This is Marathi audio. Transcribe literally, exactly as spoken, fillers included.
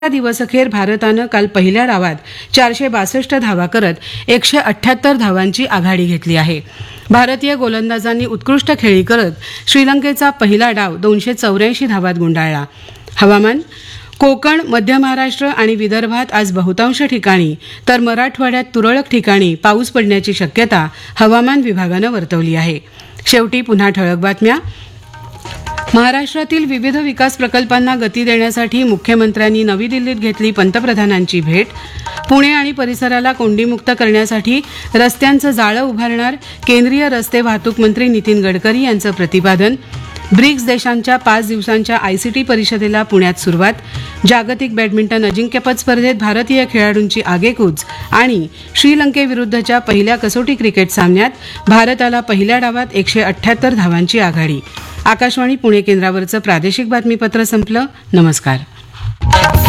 दिवसअखेर भारतानं काल पहिल्या डावात चारशे बासष्ट धावा करत एकशे अठ्ठ्याहत्तर धावांची आघाडी घेतली आहे. भारतीय गोलंदाजांनी उत्कृष्ट खेळी करत श्रीलंकेचा पहिला डाव दोनशे चौऱ्याऐंशी धावात गुंडाळला. हवामान. कोकण, मध्य महाराष्ट्र आणि विदर्भात आज बहुतांश ठिकाणी तर मराठवाड्यात तुरळक ठिकाणी पाऊस पडण्याची शक्यता हवामान विभागानं वर्तवली आहे. शेवटी पुन्हा ठळक बातम्या. महाराष्ट्रातील विविध विकास प्रकल्पांना गती देण्यासाठी मुख्यमंत्र्यांनी नवी दिल्लीत घेतली पंतप्रधानांची भेट. पुणे आणि परिसराला कोंडीमुक्त करण्यासाठी रस्त्यांचं जाळं उभारणार केंद्रीय रस्ते वाहतूक मंत्री नितीन गडकरी यांचं प्रतिपादन. ब्रिक्स देशांच्या पाच दिवसांच्या आयसीटी परिषदेला पुण्यात सुरुवात. जागतिक बॅडमिंटन अजिंक्यपद स्पर्धेत भारतीय खेळाडूंची आगेकूच आणि श्रीलंकेविरुद्धच्या पहिल्या कसोटी क्रिकेट सामन्यात भारताला पहिल्या डावात एकशे अठ्ठ्याहत्तर धावांची आघाडी. आकाशवाणी पुणे केंद्रावरचं प्रादेशिक बातमीपत्र संपलं. नमस्कार.